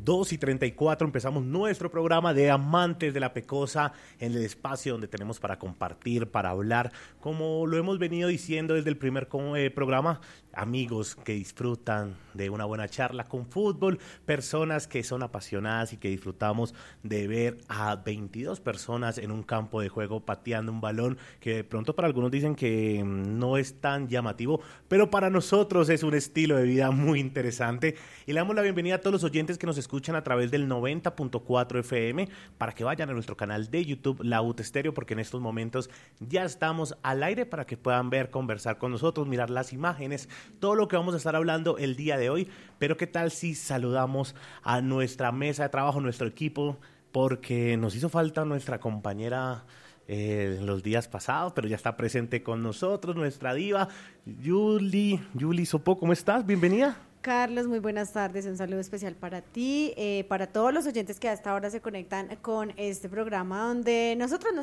2:34 empezamos nuestro programa de Amantes de la Pecosa, en el espacio donde tenemos para compartir, para hablar, como lo hemos venido diciendo desde el primer programa, amigos que disfrutan de una buena charla con fútbol, personas que son apasionadas y que disfrutamos de ver a 22 personas en un campo de juego pateando un balón que de pronto para algunos dicen que no es tan llamativo, pero para nosotros es un estilo de vida muy interesante. Y le damos la bienvenida a todos los oyentes que nos escuchan a través del 90.4 FM para que vayan a nuestro canal de YouTube, La UT Estéreo, porque en estos momentos ya estamos al aire para que puedan ver, conversar con nosotros, mirar las imágenes, todo lo que vamos a estar hablando el día de hoy. Pero qué tal si saludamos a nuestra mesa de trabajo, nuestro equipo, porque nos hizo falta nuestra compañera en los días pasados, pero ya está presente con nosotros, nuestra diva, Yuli Sopó. ¿Cómo estás? Bienvenida. Carlos, muy buenas tardes, un saludo especial para ti, para todos los oyentes que hasta ahora se conectan con este programa donde nosotros nos